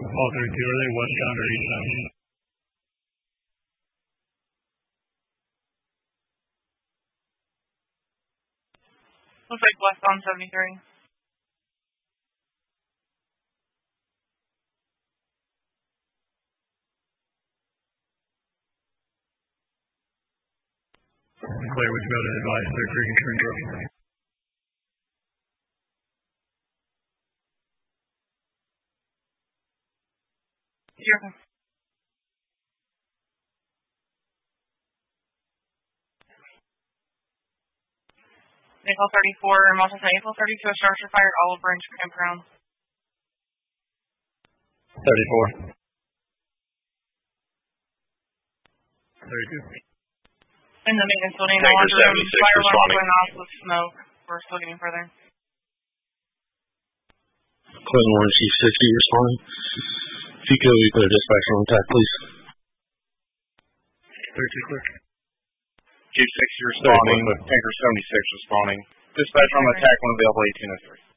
All 32, are they westbound or eastbound? Looks like westbound 73. Claire, would you be able to advise their creek and turn truck? Sure. Vehicle 34, Mountain Vehicle 32, a structure fired Olive Branch Campground. 34. 32. In the maintenance building, Tanker laundry room, 76 fire alarm responding. going off with smoke. We're still getting further. Clinton Warren Chief 60 responding. If you could, we put a dispatcher on attack, please. 32 clear. Chief 60 responding. Tanker 76 responding. Dispatch on attack, one available 1803.